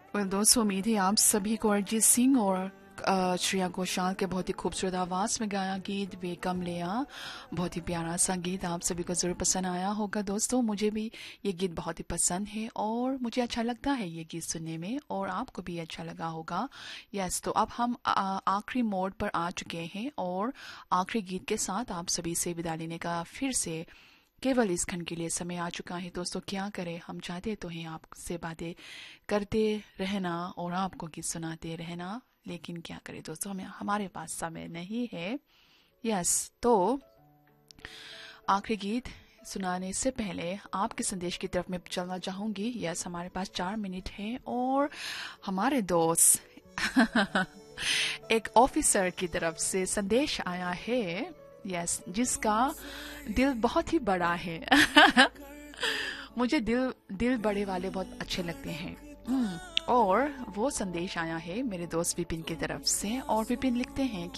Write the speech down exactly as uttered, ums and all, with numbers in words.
और दोस्तों, उम्मीद है आप सभी को अरिजीत सिंह और अ, श्रेया घोषाल के बहुत ही खूबसूरत आवाज में गाया गीत वे कम ले आ, बहुत ही प्यारा सा गीत आप सभी को जरूर पसंद आया होगा। दोस्तों, मुझे भी ये गीत बहुत ही पसंद है और मुझे अच्छा लगता है ये गीत सुनने में, और आपको भी अच्छा लगा होगा। यस, तो अब हम आ- आखिरी मोड़ पर आ चुके हैं और आखिरी गीत के साथ आप सभी से विदा लेने का फिर से केवल इस खंड के लिए समय आ चुका है। दोस्तों, क्या करें, हम चाहते तो हैं आपसे बातें करते रहना और आपको गीत सुनाते रहना, लेकिन क्या करें दोस्तों, हमें हमारे पास समय नहीं है। यस, तो आखिरी गीत सुनाने से पहले आपके संदेश की तरफ मैं चलना चाहूंगी। यस, हमारे पास चार मिनट है और हमारे दोस्त एक ऑफिसर की तरफ से संदेश आया है। यस, जिसका दिल बहुत ही बड़ा है। मुझे दिल दिल बड़े वाले बहुत अच्छे लगते हैं। हम्म, और वो संदेश आया है मेरे दोस्त विपिन की तरफ से, और विपिन लिखते हैं कि